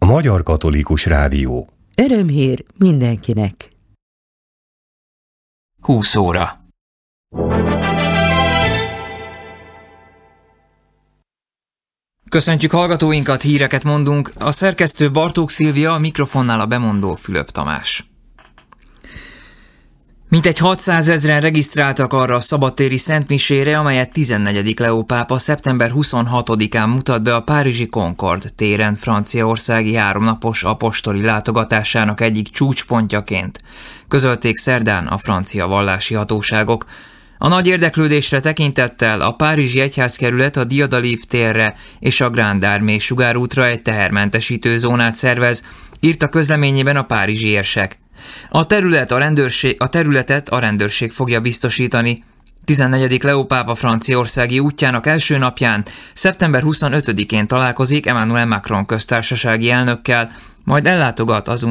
Magyar Katolikus Rádió. Örömhír mindenkinek. 20 óra. Köszöntjük hallgatóinkat, híreket mondunk. A szerkesztő Bartók Szilvia, a mikrofonnál a bemondó Fülöp Tamás. Mintegy 600 000-en regisztráltak arra a szabadtéri szentmisére, amelyet 14. Leó pápa szeptember 26-án mutat be a párizsi Concorde téren franciaországi 3 napos apostoli látogatásának egyik csúcspontjaként, közölték szerdán a francia vallási hatóságok. A nagy érdeklődésre tekintettel a párizsi egyházkerület a Diadaliv térre és a Grand Armé sugárútra egy tehermentesítő zónát szervez, írt a közleményében a párizsi érsek. A területet a rendőrség fogja biztosítani. 14. Leó pápa franciaországi útjának első napján, szeptember 25-én találkozik Emmanuel Macron köztársasági elnökkel, majd ellátogat az